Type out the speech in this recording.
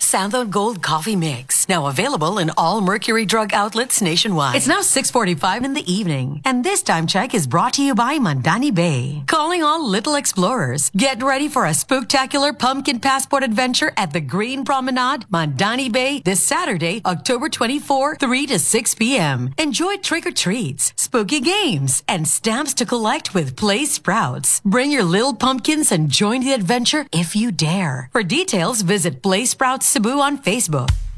Santhone Gold Coffee Mix. Now available in all Mercury Drug outlets nationwide. It's now 6:45 in the evening. And this time check is brought to you by Mandani Bay. Calling all little explorers. Get ready for a spooktacular pumpkin passport adventure at the Green Promenade, Mandani Bay, this Saturday, October 24, 3 to 6 p.m. Enjoy trick-or-treats, spooky games, and stamps to collect with Play Sprouts. Bring your little pumpkins and join the adventure if you dare. For details, visit Play Sprouts Cebu on Facebook.